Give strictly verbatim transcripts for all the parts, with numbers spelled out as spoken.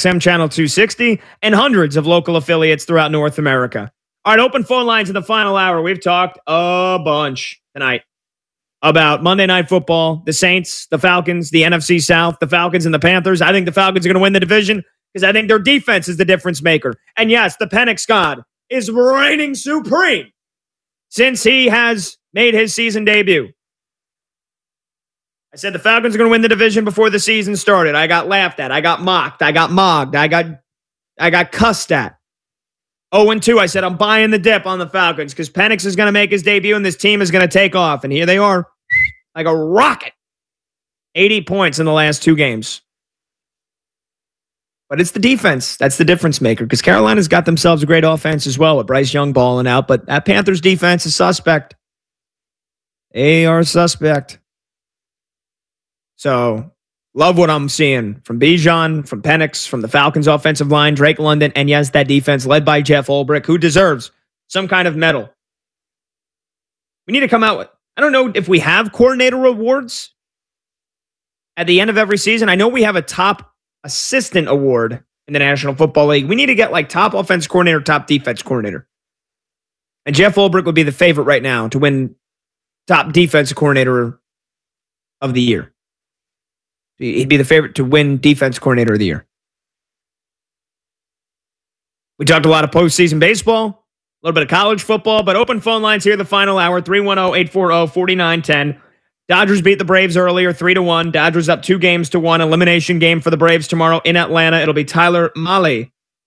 X M Channel two sixty, and hundreds of local affiliates throughout North America. All right, open phone lines in the final hour. We've talked a bunch tonight about Monday Night Football, the Saints, the Falcons, the N F C South, the Falcons and the Panthers. I think the Falcons are going to win the division because I think their defense is the difference maker. And yes, the Penix God is reigning supreme since he has made his season debut. I said the Falcons are going to win the division before the season started. I got laughed at. I got mocked. I got mogged. I got, I got cussed at. oh and two, I said I'm buying the dip on the Falcons because Penix is going to make his debut and this team is going to take off. And here they are like a rocket. eighty points in the last two games. But it's the defense. That's the difference maker because Carolina's got themselves a great offense as well with Bryce Young balling out. But that Panthers defense is suspect. They are suspect. So, love what I'm seeing from Bijan, from Penix, from the Falcons offensive line, Drake London, and yes, that defense led by Jeff Ulbrich, who deserves some kind of medal. We need to come out with, I don't know if we have coordinator awards at the end of every season. I know we have a top assistant award in the National Football League. We need to get like top offense coordinator, top defense coordinator. And Jeff Ulbrich would be the favorite right now to win top defense coordinator of the year. He'd be the favorite to win defense coordinator of the year. We talked a lot of postseason baseball, a little bit of college football, but open phone lines here the final hour, three one zero, eight four zero, four nine one zero. Dodgers beat the Braves earlier, three to one. Dodgers up two games to one. Elimination game for the Braves tomorrow in Atlanta. It'll be Tyler Mahle.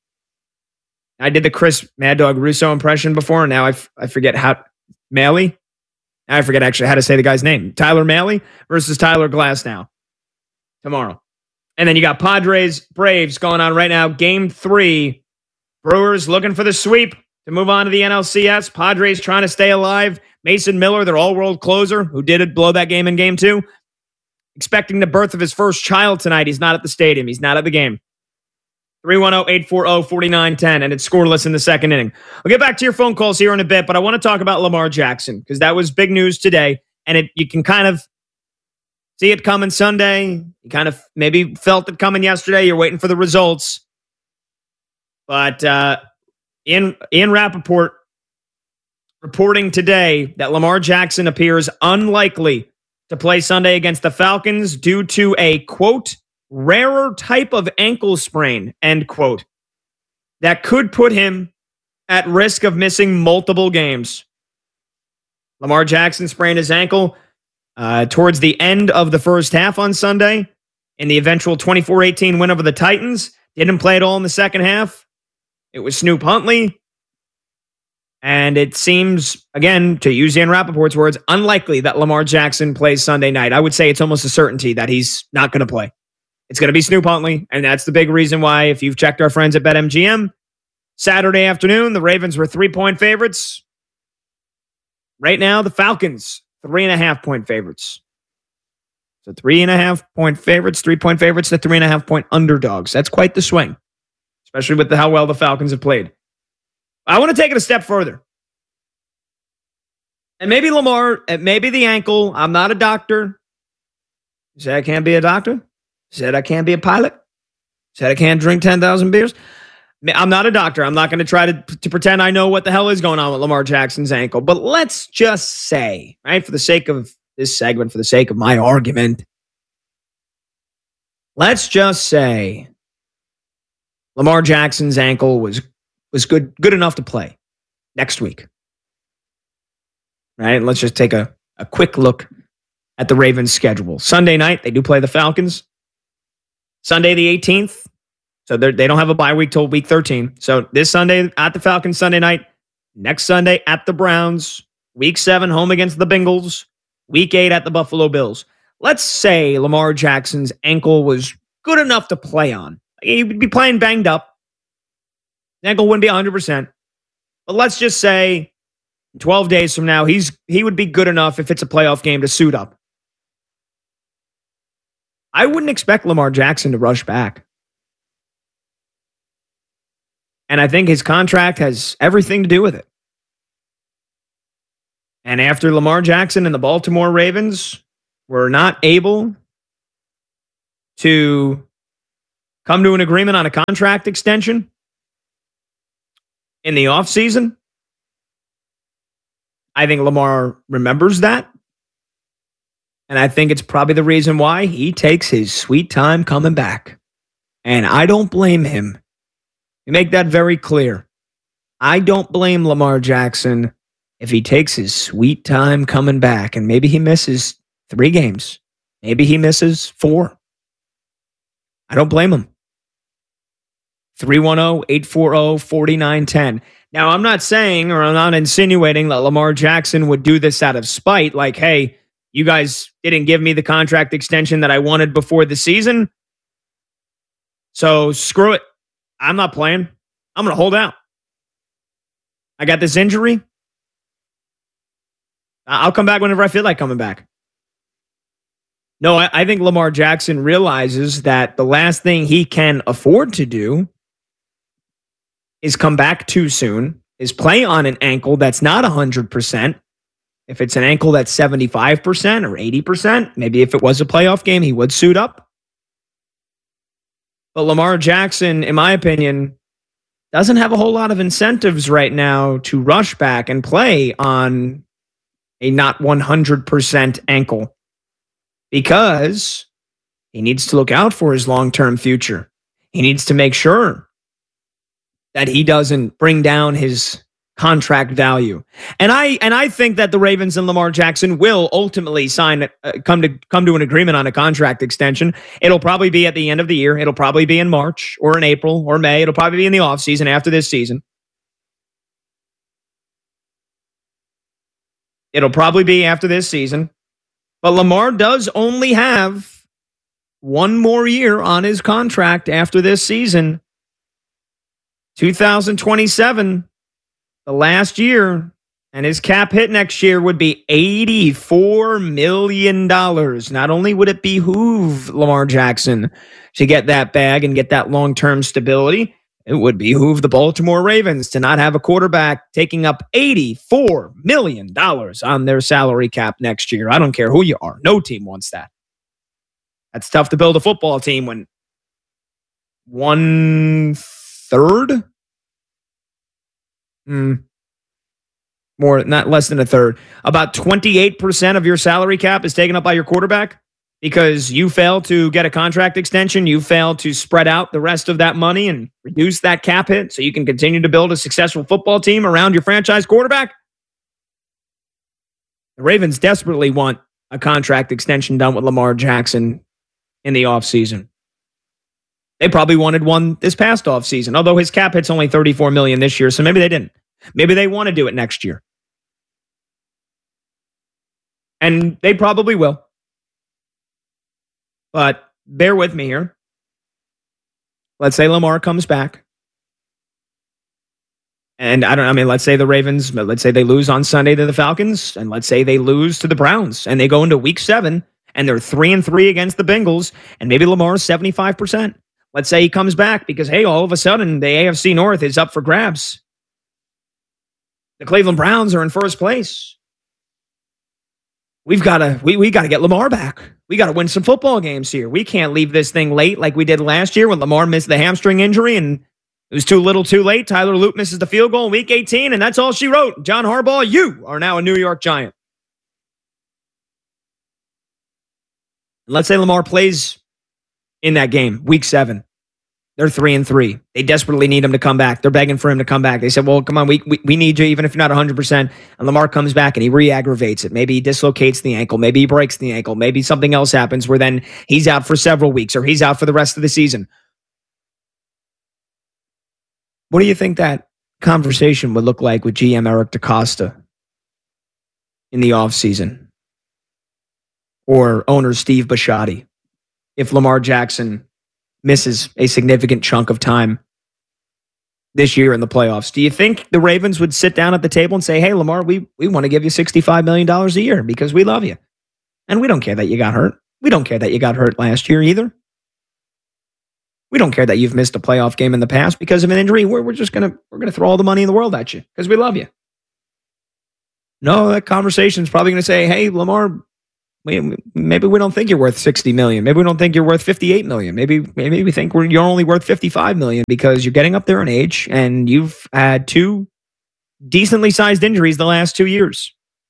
I did the Chris Mad Dog Russo impression before, and now I, f- I forget how... Mahle? I forget actually how to say the guy's name. Tyler Mahle versus Tyler Glasnow tomorrow. And then you got Padres, Braves going on right now. Game three. Brewers looking for the sweep to move on to the N L C S. Padres trying to stay alive. Mason Miller, their all-world closer, who did it blow that game in game two, expecting the birth of his first child tonight. He's not at the stadium. He's not at the game. three one zero, eight four zero, four nine one zero, and it's scoreless in the second inning. I'll get back to your phone calls here in a bit, but I want to talk about Lamar Jackson because that was big news today, and it you can kind of see it coming Sunday. You kind of maybe felt it coming yesterday. You're waiting for the results. But uh, Ian, Ian Rappaport reporting today that Lamar Jackson appears unlikely to play Sunday against the Falcons due to a, quote, rarer type of ankle sprain, end quote, that could put him at risk of missing multiple games. Lamar Jackson sprained his ankle uh, towards the end of the first half on Sunday in the eventual twenty-four eighteen win over the Titans. Didn't play at all in the second half. It was Snoop Huntley. And it seems, again, to use Ian Rappaport's words, unlikely that Lamar Jackson plays Sunday night. I would say it's almost a certainty that he's not going to play. It's going to be Snoop Huntley, and that's the big reason why, if you've checked our friends at BetMGM, Saturday afternoon, the Ravens were three-point favorites. Right now, the Falcons, three-and-a-half-point favorites. So three-and-a-half-point favorites, three-point favorites to three-and-a-half-point underdogs. That's quite the swing, especially with the, how well the Falcons have played. I want to take it a step further. And maybe Lamar, maybe the ankle. I'm not a doctor. You say I can't be a doctor? Said I can't be a pilot. Said I can't drink ten thousand beers. I'm not a doctor. I'm not going to try to, to pretend I know what the hell is going on with Lamar Jackson's ankle. But let's just say, right, for the sake of this segment, for the sake of my argument, let's just say Lamar Jackson's ankle was was good good enough to play next week. Right? Let's just take a, a quick look at the Ravens' schedule. Sunday night, they do play the Falcons. Sunday the eighteenth. So they don't have a bye week till week thirteen. So this Sunday at the Falcons Sunday night. Next Sunday at the Browns. Week seven home against the Bengals. Week eight at the Buffalo Bills. Let's say Lamar Jackson's ankle was good enough to play on. He would be playing banged up. The ankle wouldn't be one hundred percent. But let's just say twelve days from now, he's he would be good enough if it's a playoff game to suit up. I wouldn't expect Lamar Jackson to rush back. And I think his contract has everything to do with it. And after Lamar Jackson and the Baltimore Ravens were not able to come to an agreement on a contract extension in the offseason, I think Lamar remembers that. And I think it's probably the reason why he takes his sweet time coming back. And I don't blame him. You make that very clear. I don't blame Lamar Jackson if he takes his sweet time coming back. And maybe he misses three games. Maybe he misses four. I don't blame him. three one zero, eight four zero, four nine one zero. Now, I'm not saying or I'm not insinuating that Lamar Jackson would do this out of spite. Like, hey, you guys didn't give me the contract extension that I wanted before the season. So screw it. I'm not playing. I'm going to hold out. I got this injury. I'll come back whenever I feel like coming back. No, I, I think Lamar Jackson realizes that the last thing he can afford to do is come back too soon, is play on an ankle that's not one hundred percent. If it's an ankle that's seventy-five percent or eighty percent, maybe if it was a playoff game, he would suit up. But Lamar Jackson, in my opinion, doesn't have a whole lot of incentives right now to rush back and play on a not one hundred percent ankle because he needs to look out for his long-term future. He needs to make sure that he doesn't bring down his contract value. And I and I think that the Ravens and Lamar Jackson will ultimately sign uh, come to come to an agreement on a contract extension. It'll probably be at the end of the year. It'll probably be in March or in April or May. It'll probably be in the offseason after this season. It'll probably be after this season. But Lamar does only have one more year on his contract after this season. two thousand twenty-seven, the last year, and his cap hit next year would be eighty-four million dollars. Not only would it behoove Lamar Jackson to get that bag and get that long-term stability, it would behoove the Baltimore Ravens to not have a quarterback taking up eighty-four million dollars on their salary cap next year. I don't care who you are. No team wants that. That's tough to build a football team when one third? Hmm. More, not less than a third. About twenty-eight percent of your salary cap is taken up by your quarterback because you failed to get a contract extension. You failed to spread out the rest of that money and reduce that cap hit so you can continue to build a successful football team around your franchise quarterback. The Ravens desperately want a contract extension done with Lamar Jackson in the offseason. They probably wanted one this past offseason, although his cap hit's only thirty-four million dollars this year, so maybe they didn't. Maybe they want to do it next year. And they probably will. But bear with me here. Let's say Lamar comes back. And I don't I mean, let's say the Ravens, but let's say they lose on Sunday to the Falcons, and let's say they lose to the Browns, and they go into week seven, and they're three and three against the Bengals, and maybe Lamar's seventy-five percent. Let's say he comes back because, hey, all of a sudden, the A F C North is up for grabs. The Cleveland Browns are in first place. We've got to we, we got to get Lamar back. We got to win some football games here. We can't leave this thing late like we did last year when Lamar missed the hamstring injury and it was too little too late. Tyler Lupe misses the field goal in week eighteen, and that's all she wrote. John Harbaugh, you are now a New York Giant. Let's say Lamar plays in that game, week seven. They're three and three. They desperately need him to come back. They're begging for him to come back. They said, well, come on, we, we, we need you even if you're not one hundred percent. And Lamar comes back and he re-aggravates it. Maybe he dislocates the ankle. Maybe he breaks the ankle. Maybe something else happens where then he's out for several weeks or he's out for the rest of the season. What do you think that conversation would look like with G M Eric DeCosta in the offseason? Or owner Steve Bisciotti if Lamar Jackson misses a significant chunk of time this year in the playoffs? Do you think the Ravens would sit down at the table and say, hey, Lamar, we, we want to give you sixty-five million dollars a year because we love you. And we don't care that you got hurt. We don't care that you got hurt last year either. We don't care that you've missed a playoff game in the past because of an injury. We're, we're just going to we're gonna throw all the money in the world at you because we love you. No, that conversation is probably going to say, hey, Lamar, we, maybe we don't think you're worth sixty million. Maybe we don't think you're worth fifty-eight million. Maybe maybe we think we're, you're only worth fifty-five million because you're getting up there in age and you've had two decently sized injuries the last two years.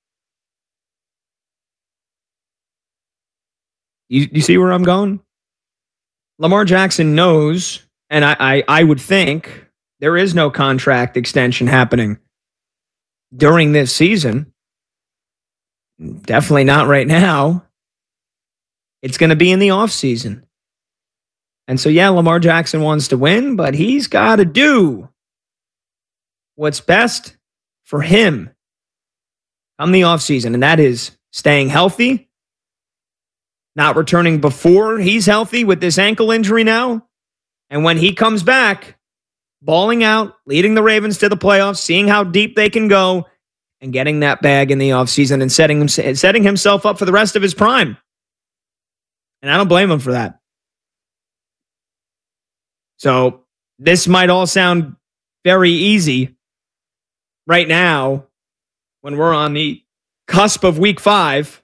You, you see where I'm going? Lamar Jackson knows, and I, I, I would think there is no contract extension happening during this season. Definitely not right now. It's going to be in the offseason. And so, yeah, Lamar Jackson wants to win, but he's got to do what's best for him come the offseason, and that is staying healthy, not returning before he's healthy with this ankle injury now. And when he comes back, balling out, leading the Ravens to the playoffs, seeing how deep they can go, and getting that bag in the offseason and setting, him, setting himself up for the rest of his prime. And I don't blame him for that. So this might all sound very easy right now when we're on the cusp of week five.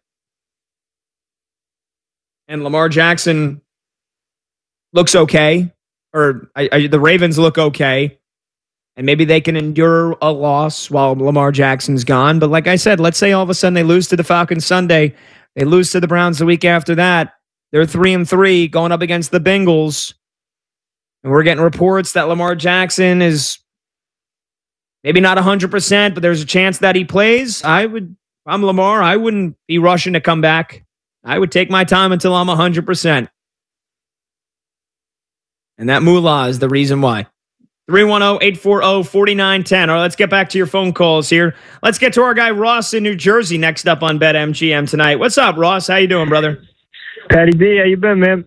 And Lamar Jackson looks okay, or I, I, the Ravens look okay, and maybe they can endure a loss while Lamar Jackson's gone. But like I said, let's say all of a sudden they lose to the Falcons Sunday, they lose to the Browns the week after that. They're three and three going up against the Bengals, and we're getting reports that Lamar Jackson is maybe not one hundred percent, but there's a chance that he plays. I would, if I'm Lamar, I wouldn't be rushing to come back. I would take my time until I'm one hundred percent. And that moolah is the reason why. three one zero, eight four zero, four nine one zero. All right, let's get back to your phone calls here. Let's get to our guy Ross in New Jersey next up on BetMGM tonight. What's up, Ross? How you doing, brother? Patty B, how you been, man?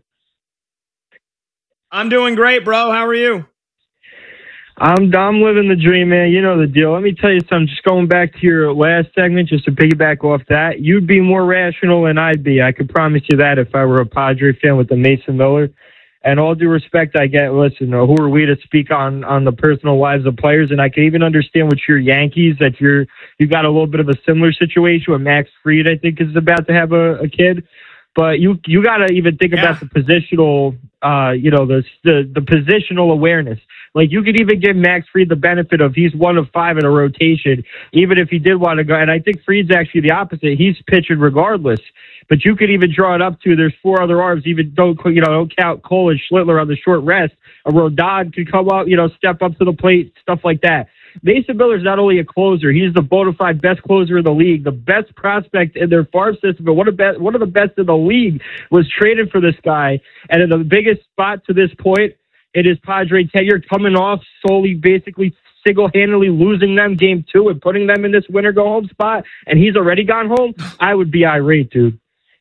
I'm doing great, bro. How are you? I'm I'm living the dream, man. You know the deal. Let me tell you something. Just going back to your last segment, just to piggyback off that, you'd be more rational than I'd be. I could promise you that if I were a Padre fan with the Mason Miller. And all due respect, I get, listen, who are we to speak on, on the personal lives of players? And I can even understand with your Yankees that you're, you got a little bit of a similar situation with Max Fried, I think, is about to have a, a kid. But you you got to even think yeah. about the positional, uh, you know, the, the the positional awareness. Like, you could even give Max Fried the benefit of he's one of five in a rotation, even if he did want to go. And I think Fried's actually the opposite. He's pitching regardless. But you could even draw it up to there's four other arms. Even don't you know don't count Cole and Schlittler on the short rest. A Rodon could come up, you know, step up to the plate, stuff like that. Mason Miller's not only a closer, he's the bona fide best closer in the league, the best prospect in their farm system, but one of, be- one of the best in the league was traded for this guy. And in the biggest spot to this point, it is Padre tenure coming off solely basically single-handedly losing them game two and putting them in this winner go-home spot, and he's already gone home. I would be irate, dude.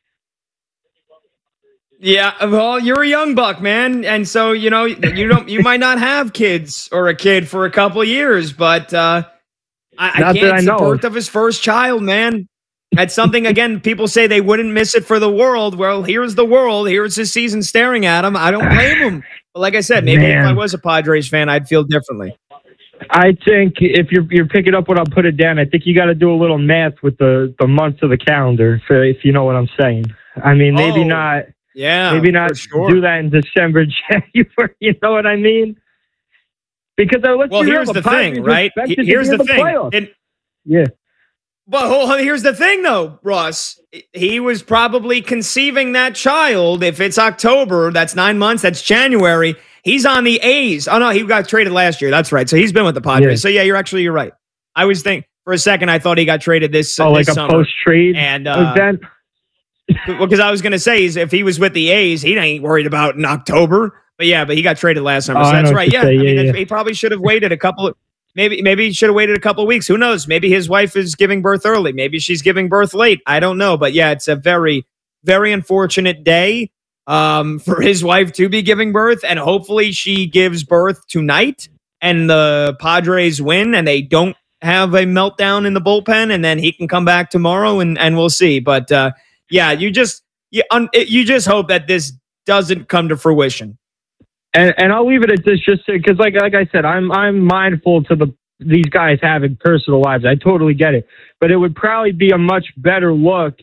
Yeah, well, you're a young buck, man, and so you know you don't, you might not have kids or a kid for a couple of years, but uh, I, I can't. It's the birth of his first child, man. That's something. Again, people say they wouldn't miss it for the world. Well, here's the world. Here's his season staring at him. I don't blame him. But like I said, maybe man. if I was a Padres fan, I'd feel differently. I think if you're you're picking up what I'll put it down, I think you got to do a little math with the the months of the calendar, if, if you know what I'm saying. I mean, maybe oh. not. Yeah, maybe not sure. do that in December, January. You know what I mean? Because uh, let's well, here's the thing, right? Here's the, the thing. It, yeah. But well, here's the thing, though, Ross. He was probably conceiving that child. If it's October, that's nine months. That's January. He's on the A's. Oh no, he got traded last year. That's right. So he's been with the Padres. Yeah. So yeah, you're actually you're right. I was thinking for a second. I thought he got traded this. Oh, this like summer. a post trade and. Uh, event. Well, because I was going to say, is if he was with the A's, he ain't worried about in October. But yeah, but he got traded last summer. Oh, so that's right. Yeah, say, I mean, yeah, yeah. he probably should have waited a couple of, maybe maybe he should have waited a couple of weeks. Who knows? Maybe his wife is giving birth early. Maybe she's giving birth late. I don't know. But yeah, it's a very, very unfortunate day um, for his wife to be giving birth. And hopefully she gives birth tonight and the Padres win and they don't have a meltdown in the bullpen. And then he can come back tomorrow and, and we'll see. But uh, yeah, you just, You, un, you just hope that this doesn't come to fruition. And, and I'll leave it at this just because, like like I said, I'm I'm mindful to the these guys having personal lives. I totally get it. But it would probably be a much better look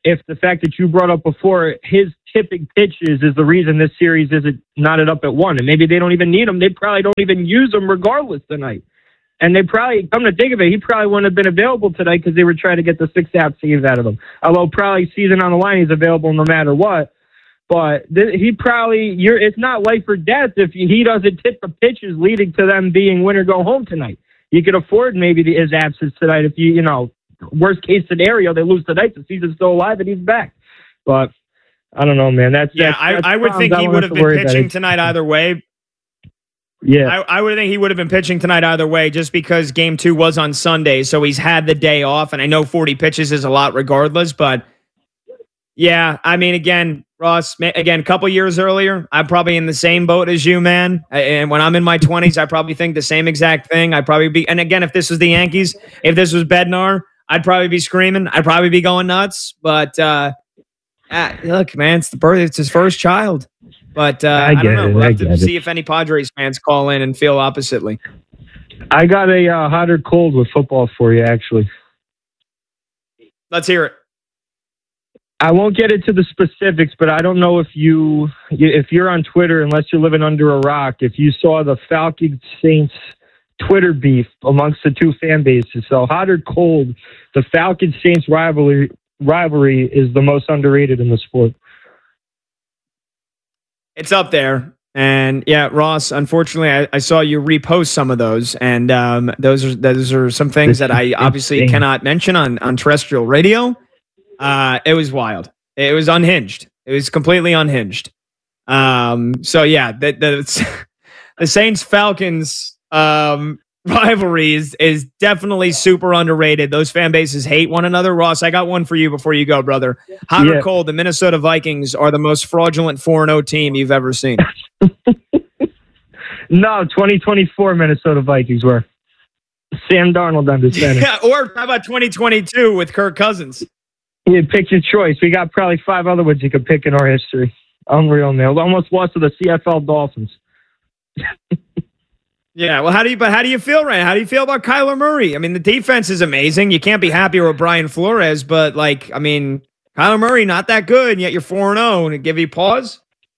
if the fact that you brought up before, his tipping pitches is the reason this series isn't knotted up at one. And maybe they don't even need him. They probably don't even use him regardless tonight. And they probably, come to think of it, he probably wouldn't have been available tonight because they were trying to get the six out saves out of him. Although probably season on the line, he's available no matter what. But th- he probably, you're, it's not life or death if he doesn't tip the pitches leading to them being win or go home tonight. You could afford maybe the, his absence tonight if you, you know, worst case scenario, they lose tonight, the season's still alive and he's back. But I don't know, man. That's yeah. That's, I, that's I would think he would have been pitching tonight either way. Yeah, I, I would think he would have been pitching tonight either way, just because game two was on Sunday, so he's had the day off. And I know forty pitches is a lot, regardless. But yeah, I mean, again, Ross, again, a couple years earlier, I'm probably in the same boat as you, man. And when I'm in my twenties, I probably think the same exact thing. I'd probably be, and again, if this was the Yankees, if this was Bednar, I'd probably be screaming. I'd probably be going nuts. But uh, uh, look, man, it's the birth. It's his first child. But uh, I, I don't know. We'll have to see if any Padres fans call in and feel oppositely. I got a uh, hot or cold with football for you, actually. Let's hear it. I won't get into the specifics, but I don't know if you, if you're on Twitter, unless you're living under a rock, if you saw the Falcons Saints Twitter beef amongst the two fan bases. So hot or cold, the Falcons Saints rivalry rivalry is the most underrated in the sport. It's up there. And yeah, Ross, unfortunately, I, I saw you repost some of those. And um, those are those are some things that I obviously cannot mention on, on terrestrial radio. Uh, it was wild. It was unhinged. It was completely unhinged. Um, so yeah, the, the, the Saints Falcons um, rivalry is, is definitely super underrated. Those fan bases hate one another. Ross, I got one for you before you go, brother. Hot yeah. or cold, the Minnesota Vikings are the most fraudulent four and oh team you've ever seen. No, twenty twenty-four Minnesota Vikings were. Sam Darnold under center. Yeah, or how about twenty twenty-two with Kirk Cousins? Yeah, pick your choice. We got probably five other ones you could pick in our history. Unreal, man. Almost lost to the C F L Dolphins. Yeah, well, how do you? But how do you feel right now? How do you feel about Kyler Murray? I mean, the defense is amazing. You can't be happier with Brian Flores, but like, I mean, Kyler Murray not that good, and yet you're four and zero. And give you pause.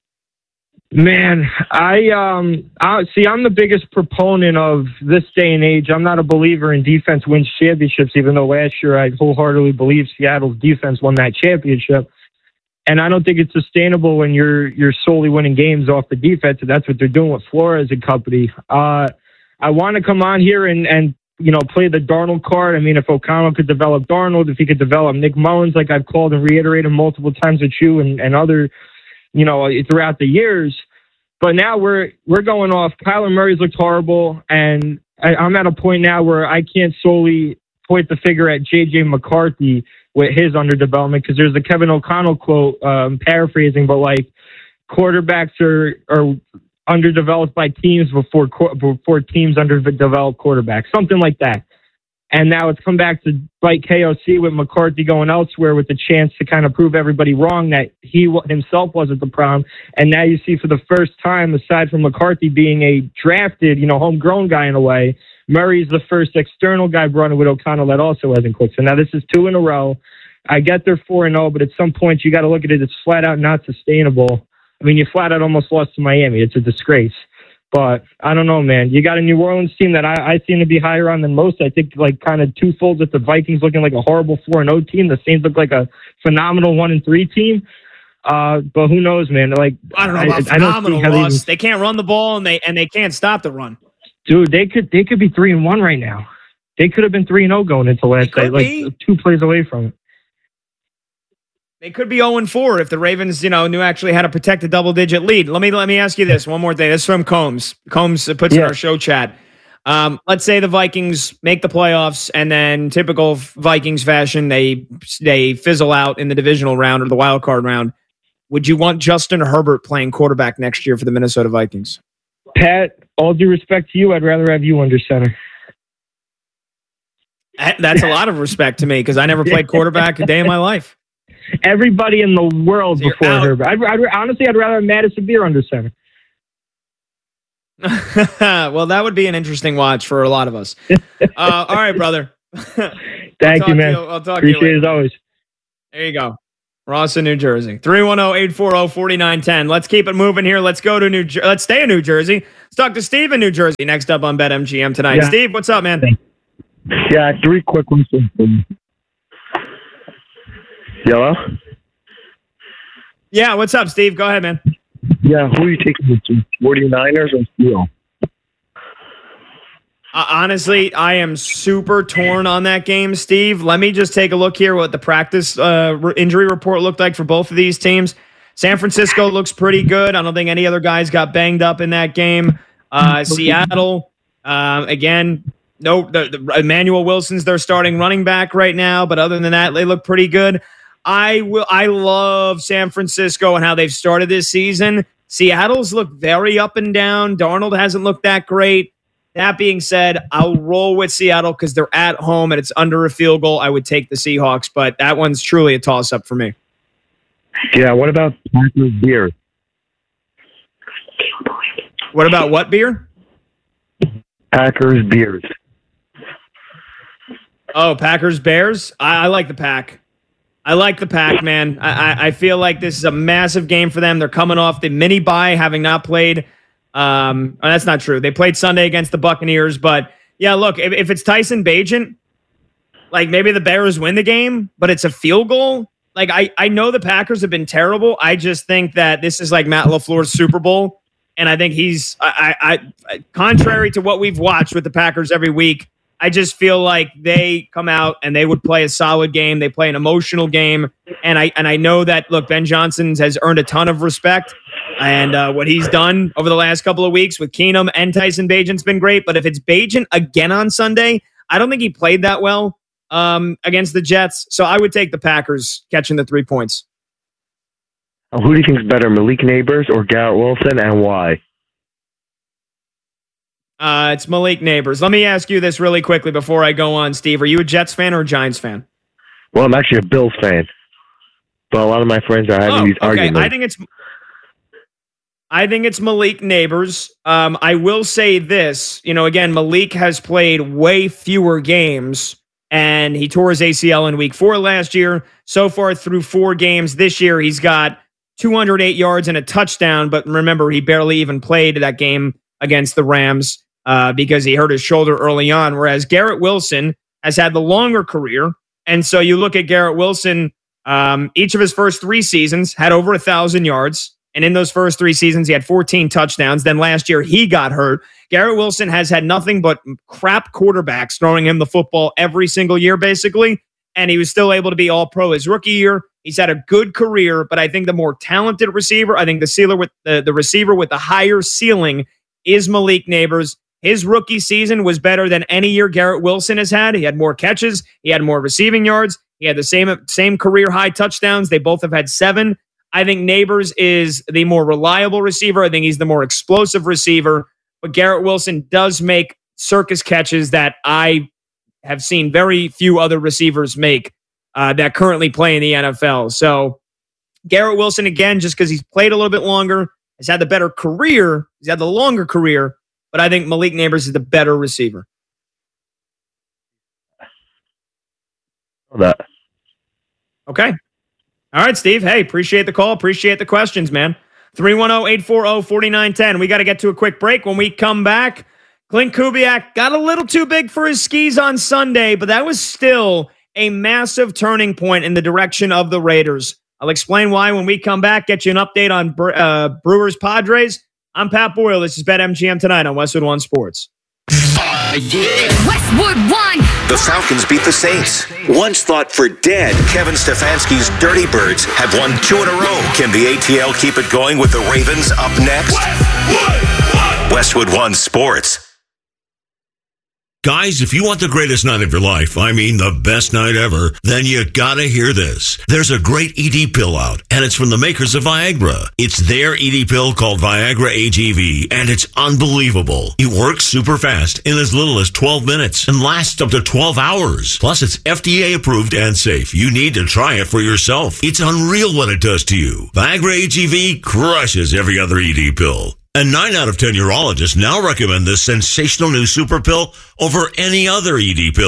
Man, I um, I, see. I'm the biggest proponent of this day and age. I'm not a believer in defense wins championships, even though last year I wholeheartedly believe Seattle's defense won that championship. And I don't think it's sustainable when you're you're solely winning games off the defense, and that's what they're doing with Flores and company. Uh, I want to come on here and, and you know play the Darnold card. I mean, if O'Connell could develop Darnold, if he could develop Nick Mullins, like I've called and reiterated multiple times with you and, and other, you know, throughout the years. But now we're we're going off. Kyler Murray's looked horrible, and I, I'm at a point now where I can't solely point the finger at J J McCarthy with his underdevelopment, because there's the Kevin O'Connell quote, um, paraphrasing, but like quarterbacks are are underdeveloped by teams before before teams underdevelop quarterbacks, something like that. And now it's come back to bite K O C with McCarthy going elsewhere with the chance to kind of prove everybody wrong that he himself wasn't the problem. And now you see for the first time, aside from McCarthy being a drafted, you know, homegrown guy in a way, Murray's the first external guy brought in with O'Connell that also hasn't clicked. So now this is two in a row. I get they're four and oh, but at some point you got to look at it. It's flat out not sustainable. I mean, you flat out almost lost to Miami. It's a disgrace. But I don't know, man. You got a New Orleans team that I, I seem to be higher on than most. I think like kind of twofold with the Vikings looking like a horrible four and oh team. The Saints look like a phenomenal one and three team. Uh, but who knows, man? Like I don't know about I, phenomenal. I don't they, they can't run the ball and they and they can't stop the run. Dude, they could they could be three and one right now. They could have been three and zero going into last night, like be. two plays away from it. They could be zero and four if the Ravens, you know, knew actually how to protect a double-digit lead. Let me let me ask you this one more thing. This is from Combs. Combs puts yeah. in our show chat. Um, let's say the Vikings make the playoffs, and then typical Vikings fashion, they they fizzle out in the divisional round or the wild card round. Would you want Justin Herbert playing quarterback next year for the Minnesota Vikings? Pat, all due respect to you, I'd rather have you under center. That's a lot of respect to me because I never played quarterback a day in my life. Everybody in the world so before Herbert. I'd, I'd, honestly, I'd rather have Madison Beer under center. Well, that would be an interesting watch for a lot of us. Uh, all right, brother. Thank you, man. You, I'll talk Appreciate to you later. it as always. There you go. Ross in New Jersey. three one zero, eight four zero, four nine one zero. Let's keep it moving here. Let's go to New Jer- Let's stay in New Jersey. Let's talk to Steve in New Jersey next up on BetMGM tonight. Yeah. Steve, what's up, man? Yeah, three quick ones. Hello? Yeah, what's up, Steve? Go ahead, man. Yeah, who are you taking this to? forty-niners or Steel? Uh, honestly, I am super torn on that game, Steve. Let me just take a look here what the practice uh, re- injury report looked like for both of these teams. San Francisco looks pretty good. I don't think any other guys got banged up in that game. Uh, Seattle, uh, again, no, the, the, Emmanuel Wilson's their starting running back right now, but other than that, they look pretty good. I will. I love San Francisco and how they've started this season. Seattle's looked very up and down. Darnold hasn't looked that great. That being said, I'll roll with Seattle because they're at home and it's under a field goal. I would take the Seahawks, but that one's truly a toss-up for me. Yeah, what about Packers beer? What about what beer? Packers beers. Oh, Packers Bears? I, I like the Pack. I like the Pack, man. I, I, I feel like this is a massive game for them. They're coming off the mini bye, having not played. Um, oh, that's not true. They played Sunday against the Buccaneers, but yeah, look, if, if it's Tyson Bagent, like maybe the Bears win the game, but it's a field goal. Like I, I know the Packers have been terrible. I just think that this is like Matt LaFleur's Super Bowl, and I think he's, I, I, I contrary to what we've watched with the Packers every week, I just feel like they come out and they would play a solid game. They play an emotional game, and I and I know that look, Ben Johnson has earned a ton of respect. And uh, what he's done over the last couple of weeks with Keenum and Tyson Bagent's been great. But if it's Bagent again on Sunday, I don't think he played that well um, against the Jets. So I would take the Packers catching the three points. Who do you think is better, Malik Neighbors or Garrett Wilson, and why? Uh, it's Malik Neighbors. Let me ask you this really quickly before I go on, Steve. Are you a Jets fan or a Giants fan? Well, I'm actually a Bills fan. But a lot of my friends are having oh, these okay. arguments. I think it's... I think it's Malik Neighbors. Um, I will say this, you know, again, Malik has played way fewer games, and he tore his A C L in week four last year. So far through four games this year, he's got two hundred eight yards and a touchdown. But remember, he barely even played that game against the Rams uh, because he hurt his shoulder early on, whereas Garrett Wilson has had the longer career. And so you look at Garrett Wilson, um, each of his first three seasons had over a thousand yards. And in those first three seasons, he had fourteen touchdowns. Then last year, he got hurt. Garrett Wilson has had nothing but crap quarterbacks throwing him the football every single year, basically. And he was still able to be all-pro his rookie year. He's had a good career, but I think the more talented receiver, I think the sealer with the, the receiver with the higher ceiling is Malik Neighbors. His rookie season was better than any year Garrett Wilson has had. He had more catches. He had more receiving yards. He had the same, same career-high touchdowns. They both have had seven. I think Neighbors is the more reliable receiver. I think he's the more explosive receiver. But Garrett Wilson does make circus catches that I have seen very few other receivers make uh, that currently play in the N F L. So Garrett Wilson, again, just because he's played a little bit longer, has had the better career. He's had the longer career. But I think Malik Neighbors is the better receiver. That. Okay. All right, Steve. Hey, appreciate the call. Appreciate the questions, man. three one zero, eight four zero, four nine one zero. We got to get to a quick break. When we come back, Clint Kubiak got a little too big for his skis on Sunday, but that was still a massive turning point in the direction of the Raiders. I'll explain why when we come back, get you an update on uh, Brewers Padres. I'm Pat Boyle. This is BetMGM tonight on Westwood One Sports. Uh, yeah. Westwood One. The Falcons beat the Saints. Once thought for dead, Kevin Stefanski's Dirty Birds have won two in a row. Can the A T L keep it going with the Ravens up next? Westwood One, Westwood One Sports. Guys, if you want the greatest night of your life, I mean the best night ever, then you gotta hear this. There's a great E D pill out, and it's from the makers of Viagra. It's their E D pill called Viagra A G V, and it's unbelievable. It works super fast in as little as twelve minutes and lasts up to twelve hours. Plus, it's F D A approved and safe. You need to try it for yourself. It's unreal what it does to you. Viagra A G V crushes every other E D pill. And nine out of ten urologists now recommend this sensational new super pill over any other E D pill.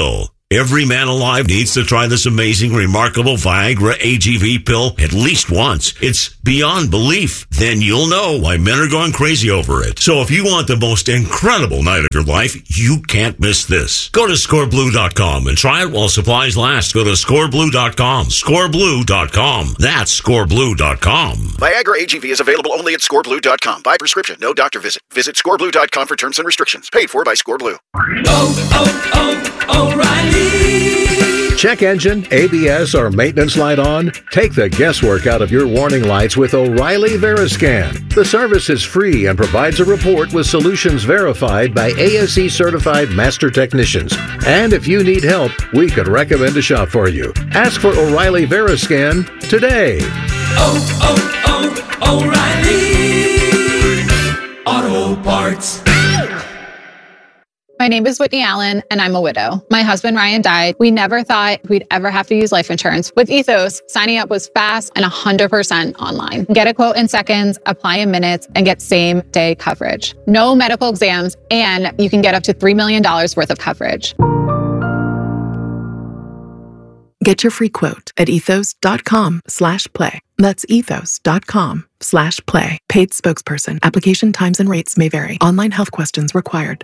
Every man alive needs to try this amazing, remarkable Viagra A G V pill at least once. It's beyond belief. Then you'll know why men are going crazy over it. So if you want the most incredible night of your life, you can't miss this. Go to score blue dot com and try it while supplies last. Go to score blue dot com. score blue dot com. That's score blue dot com. Viagra A G V is available only at score blue dot com. By prescription, no doctor visit. Visit score blue dot com for terms and restrictions. Paid for by ScoreBlue. Oh, oh, oh, O'Reilly. Check engine, A B S, or maintenance light on? Take the guesswork out of your warning lights with O'Reilly Veriscan. The service is free and provides a report with solutions verified by A S E certified master technicians. And if you need help, we could recommend a shop for you. Ask for O'Reilly Veriscan today. Oh, oh, oh, O'Reilly Auto Parts. My name is Whitney Allen, and I'm a widow. My husband, Ryan, died. We never thought we'd ever have to use life insurance. With Ethos, signing up was fast and one hundred percent online. Get a quote in seconds, apply in minutes, and get same-day coverage. No medical exams, and you can get up to three million dollars worth of coverage. Get your free quote at ethos.com slash play. That's ethos.com slash play. Paid spokesperson. Application times and rates may vary. Online health questions required.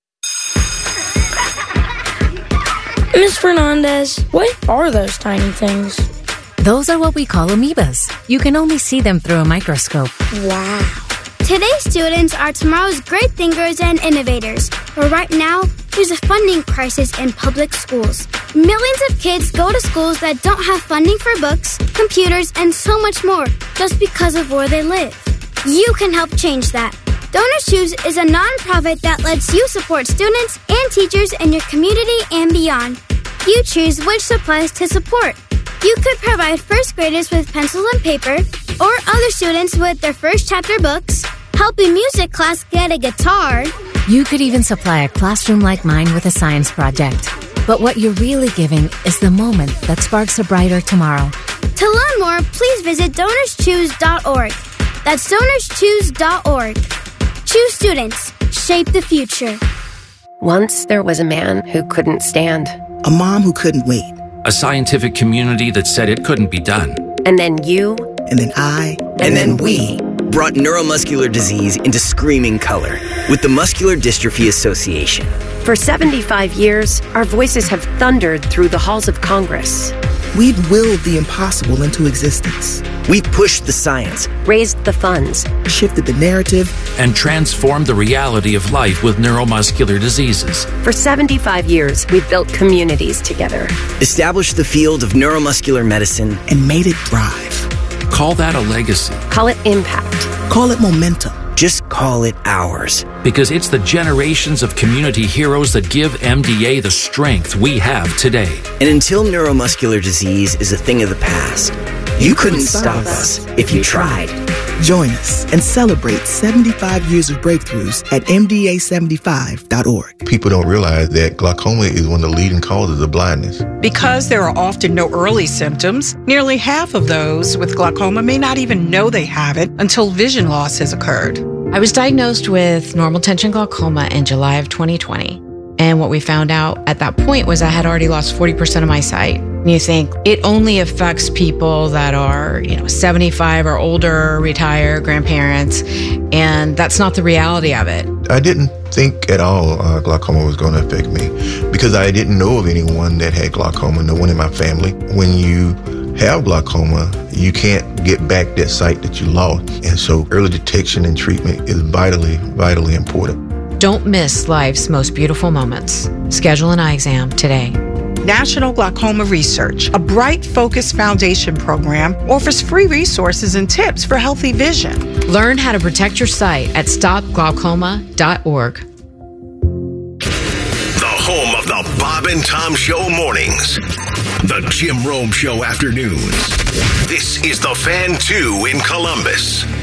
Miss Fernandez, what are those tiny things? Those are what we call amoebas. You can only see them through a microscope. Wow. Today's students are tomorrow's great thinkers and innovators. But right now, there's a funding crisis in public schools. Millions of kids go to schools that don't have funding for books, computers, and so much more just because of where they live. You can help change that. Donors Choose is a nonprofit that lets you support students and teachers in your community and beyond. You choose which supplies to support. You could provide first graders with pencils and paper, or other students with their first chapter books, help a music class get a guitar. You could even supply a classroom like mine with a science project. But what you're really giving is the moment that sparks a brighter tomorrow. To learn more, please visit donors choose dot org. That's donors choose dot org. Choose students. Shape the future. Once there was a man who couldn't stand. A mom who couldn't wait. A scientific community that said it couldn't be done. And then you. And then I. And, and then, then we. Brought neuromuscular disease into screaming color with the Muscular Dystrophy Association. For seventy-five years, our voices have thundered through the halls of Congress. We've willed the impossible into existence. We pushed the science, raised the funds, shifted the narrative, and transformed the reality of life with neuromuscular diseases. For seventy-five years, we've built communities together, established the field of neuromuscular medicine, and made it thrive. Call that a legacy. Call it impact. Call it momentum. Just call it ours. Because it's the generations of community heroes that give M D A the strength we have today. And until neuromuscular disease is a thing of the past, you, you couldn't, couldn't stop us if you tried. Join us and celebrate seventy-five years of breakthroughs at M D A seventy-five dot org. People don't realize that glaucoma is one of the leading causes of blindness. Because there are often no early symptoms, nearly half of those with glaucoma may not even know they have it until vision loss has occurred. I was diagnosed with normal tension glaucoma in July of twenty twenty. And what we found out at that point was I had already lost forty percent of my sight. And you think it only affects people that are, you know, seventy-five or older, retired, grandparents, and that's not the reality of it. I didn't think at all uh, glaucoma was going to affect me because I didn't know of anyone that had glaucoma, no one in my family. When you have glaucoma, you can't get back that sight that you lost. And so early detection and treatment is vitally, vitally important. Don't miss life's most beautiful moments. Schedule an eye exam today. National Glaucoma Research, a Bright Focus Foundation program, offers free resources and tips for healthy vision. Learn how to protect your sight at stop glaucoma dot org. The home of the Bob and Tom Show mornings. The Jim Rome Show afternoons. This is The Fan two in Columbus.